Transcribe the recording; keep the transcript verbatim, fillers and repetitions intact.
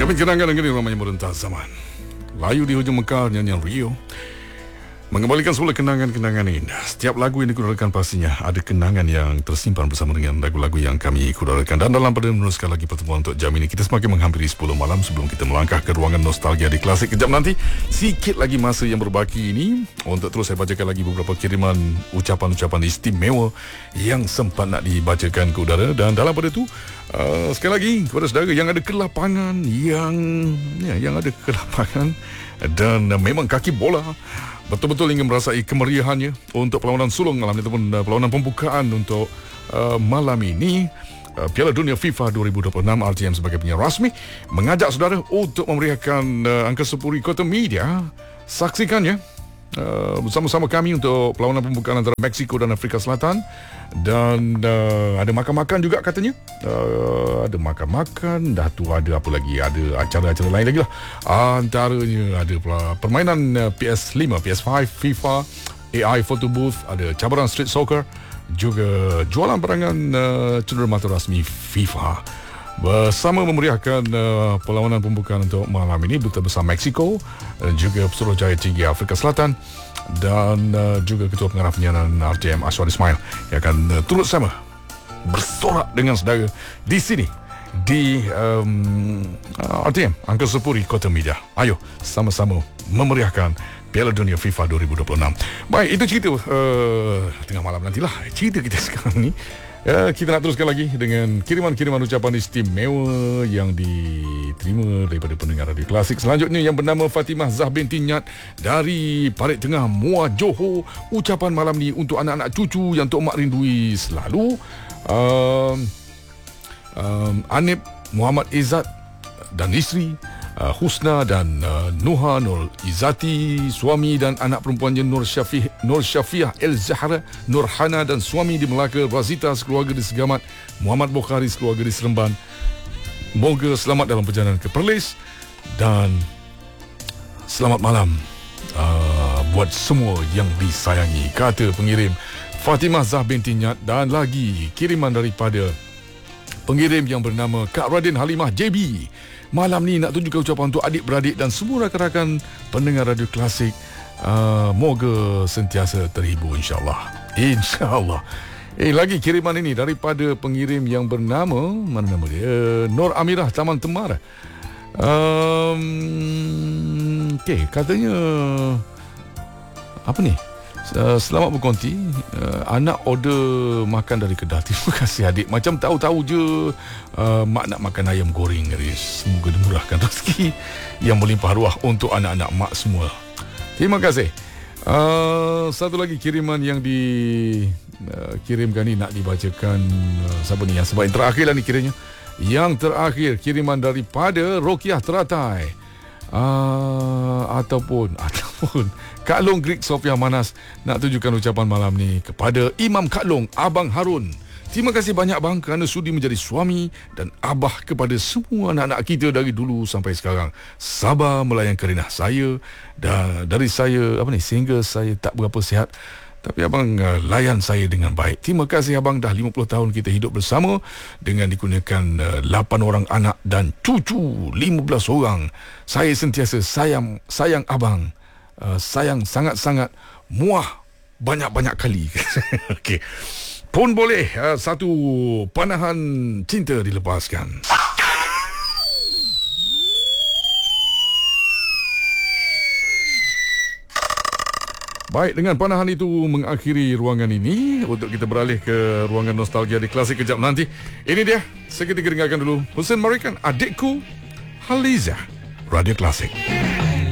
Kami kenangan negeri ramai merentas zaman. Layu di hujung Mekar, nyanyian Rio mengembalikan semula kenangan-kenangan indah. Setiap lagu yang dikudarakan pastinya ada kenangan yang tersimpan bersama dengan lagu-lagu yang kami kudarakan. Dan dalam pada meneruskan lagi pertemuan untuk jam ini, kita semakin menghampiri sepuluh malam sebelum kita melangkah ke ruangan nostalgia di Klasik. Kejap nanti, sikit lagi masa yang berbaki ini untuk terus saya bacakan lagi beberapa kiriman ucapan-ucapan istimewa yang sempat nak dibacakan ke udara. Dan dalam pada itu, uh, sekali lagi kepada saudara yang ada kelapangan, yang ya, yang ada kelapangan dan uh, memang kaki bola betul-betul ingin merasai kemeriahannya untuk perlawanan sulung malam ini ataupun uh, perlawanan pembukaan untuk uh, malam ini, uh, Piala Dunia FIFA dua ribu dua puluh enam, R T M sebagai penyiar rasmi mengajak saudara untuk memeriahkan uh, Angka Sepuri Kota Media. Saksikannya uh, bersama-sama kami untuk perlawanan pembukaan antara Mexico dan Afrika Selatan. Dan uh, ada makan-makan juga katanya, uh, ada makan-makan, dah tu ada apa lagi, ada acara-acara lain lagi lah. Antaranya ada permainan uh, P S lima, P S lima, FIFA, A I photo booth, ada cabaran street soccer, juga jualan perangan uh, cenderamata rasmi FIFA. Bersama memeriahkan uh, perlawanan pembukaan untuk malam ini, Duta Besar Mexico dan juga Pesuruhjaya Tinggi Afrika Selatan dan uh, juga Ketua Pengarah Penyiaran R T M Aswad Ismail yang akan uh, turut sama bersorak dengan saudara di sini di um, R T M Angka Sepuri Kota Media. Ayo sama-sama memeriahkan Piala Dunia FIFA dua ribu dua puluh enam. Baik, itu cerita uh, tengah malam nantilah. Cerita kita sekarang ni, ya, kita nak teruskan lagi dengan kiriman-kiriman ucapan istimewa yang diterima daripada pendengar Radio Klasik. Selanjutnya yang bernama Fatimah Zah binti Nyat dari Parit Tengah, Muar, Johor. Ucapan malam ni untuk anak-anak cucu yang Tok Mak rindui selalu. Um, um, Anip Muhammad Izzat dan isteri, Uh, Husna dan uh, Nuha Nur Izzati, suami dan anak perempuannya Nur Syafih Nur Syafiah El Zahra, Nurhana dan suami di Melaka, Razita sekeluarga di Segamat, Muhammad Bukhari sekeluarga di Seremban. Moga selamat dalam perjalanan ke Perlis dan selamat malam uh, buat semua yang disayangi, kata pengirim Fatimah Zah binti Nyat. Dan lagi kiriman daripada pengirim yang bernama Kak Radin Halimah J B. Malam ni nak tunjukkan ucapan untuk adik-beradik dan semua rakan-rakan pendengar Radio Klasik. Uh, moga sentiasa terhibur, insyaAllah. InsyaAllah. Eh, lagi kiriman ini daripada pengirim yang bernama, mana nama dia? Nur Amirah Taman Temar. Um, okay, katanya apa ni? Uh, selamat berkonti, uh, anak order makan dari Kedah. Terima kasih adik. Macam tahu-tahu je uh, mak nak makan ayam goreng. Semoga dimurahkan rezeki yang melimpah ruah untuk anak-anak mak semua. Terima kasih. uh, Satu lagi kiriman yang dikirimkan uh, ni nak dibacakan. uh, Siapa ni yang sebab yang terakhir lah ni kiranya. Yang terakhir kiriman daripada Rokiah Teratai. Uh, ataupun ataupun Kak Long Greek Sofia Manas nak tunjukkan ucapan malam ni kepada Imam Kak Long, Abang Harun. Terima kasih banyak bang kerana sudi menjadi suami dan abah kepada semua anak-anak kita dari dulu sampai sekarang. Sabar melayan Karinah saya dan dari saya apa ni sehingga saya tak berapa sihat, tapi abang uh, layan saya dengan baik. Terima kasih abang, dah lima puluh tahun kita hidup bersama dengan dikurniakan uh, lapan orang anak dan cucu lima belas orang. Saya sentiasa sayang sayang abang. Uh, sayang sangat-sangat, muah banyak-banyak kali. Okey. Pun boleh uh, satu panahan cinta dilepaskan. Baik, dengan panahan itu mengakhiri ruangan ini untuk kita beralih ke ruangan nostalgia di Klasik kejap nanti. Ini dia, seketika dengarkan dulu Hussein Marikan, Adikku Haliza, Radio Klasik.